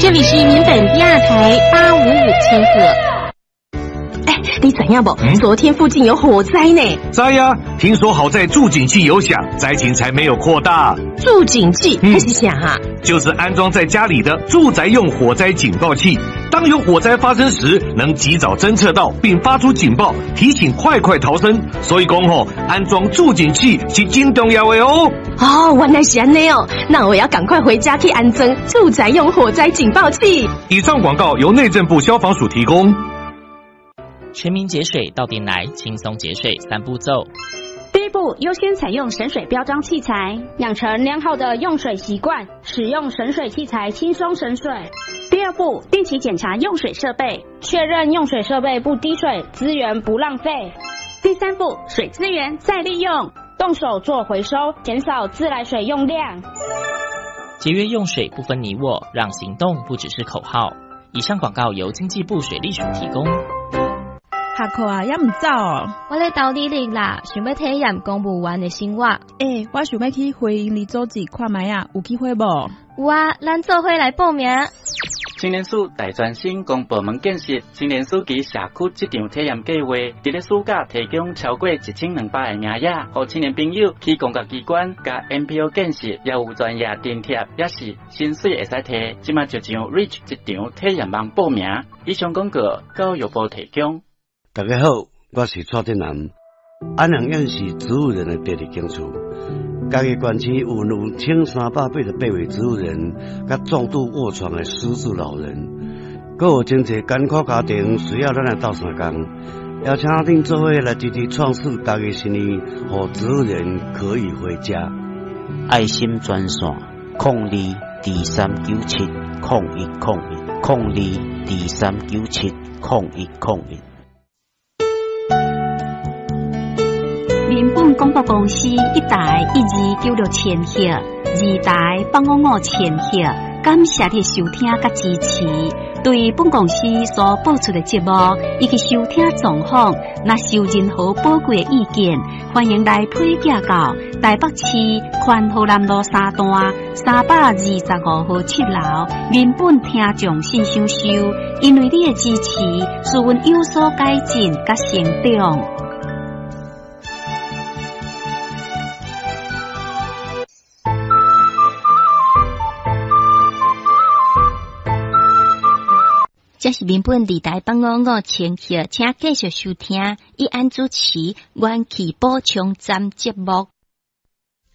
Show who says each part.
Speaker 1: 这里是民本第2台855千赫。你怎样不？昨天附近有火灾呢。
Speaker 2: 灾呀！听说好在住警器有响，灾情才没有扩大。
Speaker 1: 住警器还是响啊？
Speaker 2: 就是安装在家里的住宅用火灾警报器。当有火灾发生时，能及早侦测到并发出警报，提醒快逃生。所以讲安装住警器是真重要的哦。
Speaker 1: 原来是这样哦。那我要赶快回家去安装住宅用火灾警报器。
Speaker 2: 以上广告由内政部消防署提供。
Speaker 3: 全民节水到店来，轻松节水3步骤。
Speaker 4: 第一步，优先采用省水标章器材，养成良好的用水习惯，使用省水器材轻松省水。第二步，定期检查用水设备，确认用水设备不滴水，资源不浪费。第三步，水资源再利用，动手做回收，减少自来水用量。
Speaker 3: 节约用水不分你我，让行动不只是口号。以上广告由经济部水利署提供。
Speaker 5: 下课啊，也唔走哦。
Speaker 6: 我咧斗地理啦，想要体验公务员的生活。
Speaker 5: 我想要去回营里组织看卖啊，有机会无？
Speaker 6: 有啊，咱做伙来报名。
Speaker 7: 青年署大专生公部门建设青年署及社区这场体验计划，伫咧暑假提供超过1200个名额，互青年朋友去公家机关、甲 NPO 建设，也有专业津贴，也是薪水会使摕。即马就上 Reach 这场体验网报名。以上广告教育部提供。
Speaker 8: 大家好，我是蔡振南。安阳县是植物人的第2间厝，家己县区有1388位植物人，甲重度卧床的失智老人，阁有真侪艰苦家庭需要咱来斗相共，邀请恁做伙来支持创始家己生意，互植物人可以回家。
Speaker 9: 爱心专线02239701010223970101。
Speaker 10: 民本广播公司1台1296千赫，2台855千赫，感谢你收听甲支持。对本公司所播出的节目以及收听状况，若有任何宝贵的意见，欢迎来批寄到台北市宽和南路3段325号7楼民本听众信箱收。因为你的支持，使阮有所改进甲成长。这是民本2台855千赫，请继续收听以安主持元气补充站节目。